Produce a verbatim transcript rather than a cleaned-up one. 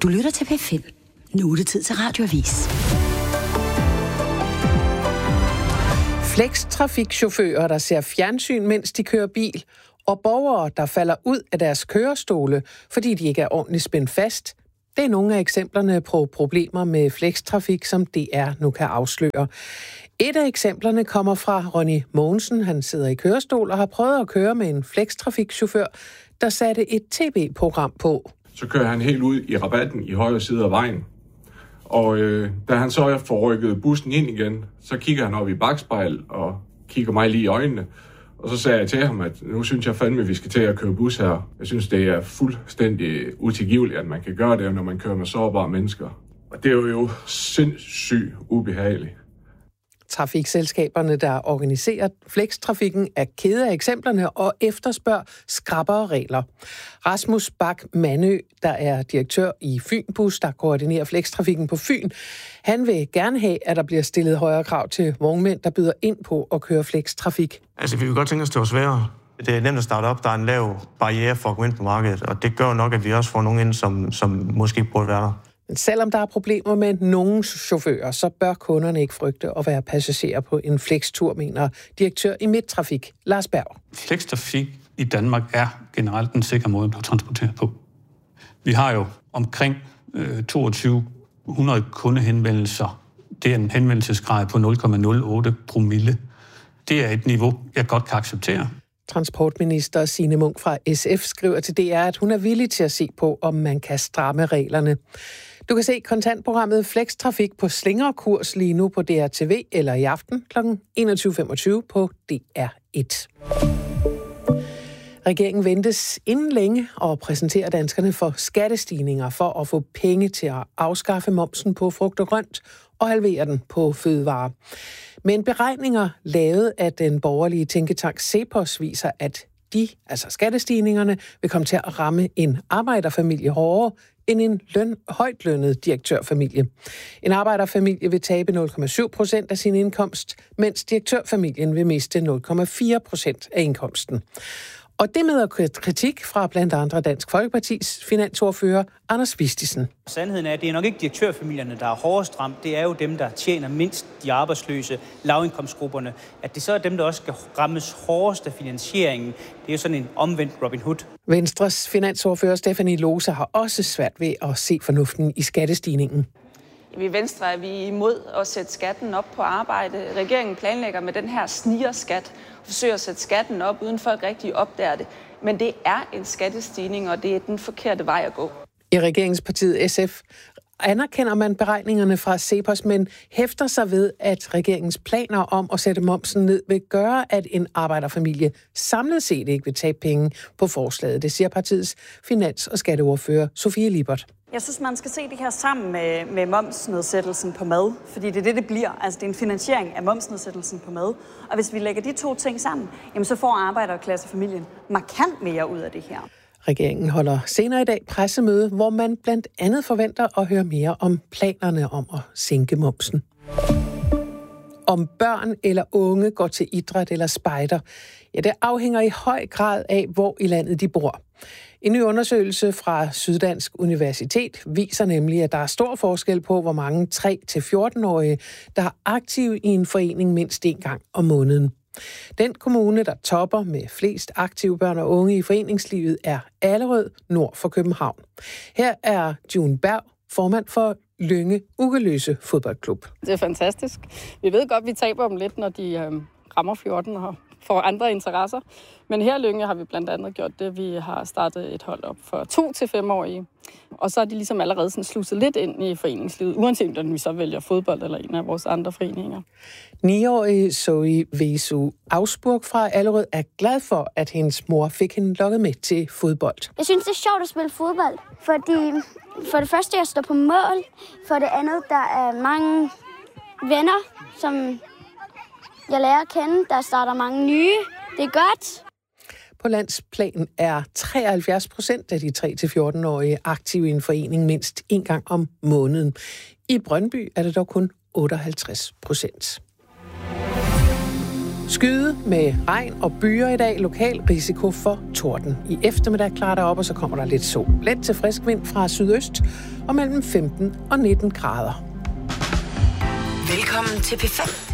Du lytter til P fem. Nu er det tid til Radioavis. Flex-trafikchauffører, der ser fjernsyn, mens de kører bil, og borgere, der falder ud af deres kørestole, fordi de ikke er ordentligt spændt fast. Det er nogle af eksemplerne på problemer med flextrafik, som D R nu kan afsløre. Et af eksemplerne kommer fra Ronny Mogensen. Han sidder i kørestol og har prøvet at køre med en flextrafikchauffør, der satte et tv-program på. Så kører han helt ud i rabatten i højre side af vejen. Og øh, da han så får rykket bussen ind igen, så kigger han op i bakspejl og kigger mig lige i øjnene. Og så sagde jeg til ham, at nu synes jeg fandme, at vi skal til at køre bus her. Jeg synes, det er fuldstændig utilgiveligt, at man kan gøre det, når man kører med sårbare mennesker. Og det er jo sindssygt ubehageligt. Trafikselskaberne, der organiserer flextrafikken, er kede af eksemplerne og efterspørger skrappere regler. Rasmus Bak Mandø, der er direktør i Fynbus, der koordinerer flextrafikken på Fyn, han vil gerne have, at der bliver stillet højere krav til vognmænd, der byder ind på at køre flextrafik. Altså, vi vil godt tænke os, det var sværere. Det er nemt at starte op. Der er en lav barriere for at gå ind på markedet, og det gør nok, at vi også får nogen ind, som, som måske burde være der. Men selvom der er problemer med nogle chauffører, så bør kunderne ikke frygte at være passagerer på en flextur, mener direktør i Midttrafik, Lars Berg. Flextrafik i Danmark er generelt en sikker måde at transportere på. Vi har jo omkring øh, toogtyve hundrede kundehenvendelser. Det er en henvendelsesgrad på nul komma nul otte promille. Det er et niveau, jeg godt kan acceptere. Transportminister Signe Munk fra S F skriver til D R, at hun er villig til at se på, om man kan stramme reglerne. Du kan se kontantprogrammet Flextrafik på slingerkurs lige nu på D R T V eller i aften kl. enogtyve femogtyve på D R et. Regeringen ventes inden længe at præsentere danskerne for skattestigninger for at få penge til at afskaffe momsen på frugt og grønt og halvere den på fødevarer. Men beregninger lavet af den borgerlige tænketank CEPOS viser, at de, altså skattestigningerne, vil komme til at ramme en arbejderfamilie hårdere end en løn, højt lønnet direktørfamilie. En arbejderfamilie vil tabe nul komma syv procent af sin indkomst, mens direktørfamilien vil miste nul komma fire procent af indkomsten. Og det møder kritik fra blandt andre Dansk Folkepartis finansordfører Anders Vistisen. Sandheden er, at det er nok ikke direktørfamilierne, der er hårdest ramt. Det er jo dem, der tjener mindst, de arbejdsløse, lavindkomstgrupperne. At det så er dem, der også skal rammes hårdest af finansieringen. Det er jo sådan en omvendt Robin Hood. Venstres finansordfører Stephanie Lose har også svært ved at se fornuften i skattestigningen. I Venstre er vi imod at sætte skatten op på arbejde. Regeringen planlægger med den her snigerskat og forsøger at sætte skatten op, uden folk rigtig opdager det. Men det er en skattestigning, og det er den forkerte vej at gå. I regeringspartiet S F anerkender man beregningerne fra CEPOS, men hæfter sig ved, at regeringens planer om at sætte momsen ned vil gøre, at en arbejderfamilie samlet set ikke vil tabe penge på forslaget. Det siger partiets finans- og skatteordfører Sofie Lippert. Jeg synes, man skal se det her sammen med, med momsnedsættelsen på mad, fordi det er det, det bliver. Altså, det er en finansiering af momsnedsættelsen på mad. Og hvis vi lægger de to ting sammen, jamen, så får arbejderklassefamilien markant mere ud af det her. Regeringen holder senere i dag pressemøde, hvor man blandt andet forventer at høre mere om planerne om at sænke momsen. Om børn eller unge går til idræt eller spejder, ja, det afhænger i høj grad af, hvor i landet de bor. En ny undersøgelse fra Syddansk Universitet viser nemlig, at der er stor forskel på, hvor mange tre til fjorten-årige, der er aktive i en forening mindst en gang om måneden. Den kommune, der topper med flest aktive børn og unge i foreningslivet, er Allerød, nord for København. Her er June Berg, formand for Lynge Ugeløse Fodboldklub. Det er fantastisk. Vi ved godt, at vi taber dem lidt, når de øh, rammer fjorten og får andre interesser. Men her i Lynge har vi blandt andet gjort det. Vi har startet et hold op for to til femårige. Og så er de ligesom allerede sådan sluset lidt ind i foreningslivet, uanset om vi så vælger fodbold eller en af vores andre foreninger. niårige Zoe Vesu Ausburg fra Allerød er glad for, at hendes mor fik hende lokket med til fodbold. Jeg synes, det er sjovt at spille fodbold, fordi for det første, jeg står på mål. For det andet, der er mange venner, som jeg lærer at kende. Der starter mange nye. Det er godt. På landsplan er treoghalvfjerds procent af de tre til fjorten-årige aktive i en forening mindst en gang om måneden. I Brøndby er det dog kun otteoghalvtreds procent. Skyde med regn og byer i dag. Lokal risiko for torden. I eftermiddag klarer der op, og så kommer der lidt sol. Let til frisk vind fra sydøst og mellem femten og nitten grader. Velkommen til P fem.